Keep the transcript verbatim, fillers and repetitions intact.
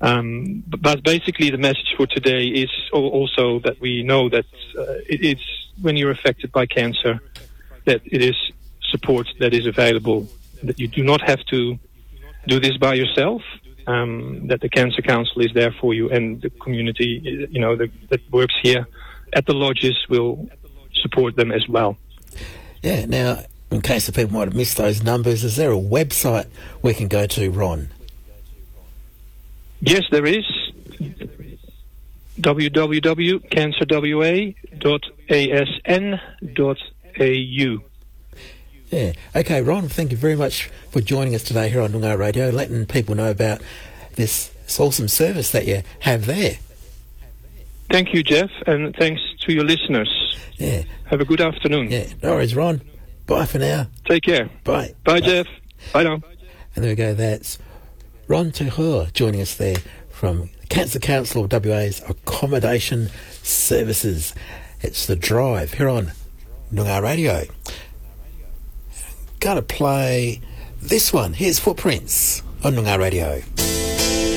Um, but, but basically the message for today is al- also that we know that uh, it, it's when you're affected by cancer, that it is support that is available, that you do not have to do this by yourself, um, that the Cancer Council is there for you, and the community, you know, the, that works here at the lodges will support them as well. Yeah, now, in case the people might have missed those numbers, is there a website we can go to, Ron? Yes, there is. w w w dot cancer w a dot a s n dot a u. Yeah. Okay, Ron, thank you very much for joining us today here on Noongar Radio, letting people know about this, this awesome service that you have there. Thank you, Jeff, and thanks to your listeners. Yeah. Have a good afternoon. Yeah. No worries, Ron. Bye for now. Take care. Bye. Bye, Bye. Jeff. Bye now. And there we go. That's Ron Tuhur joining us there from Cancer Council of W A's Accommodation Services. It's The Drive here on Noongar Radio. Going to play this one. Here's Footprints on Noongar Radio.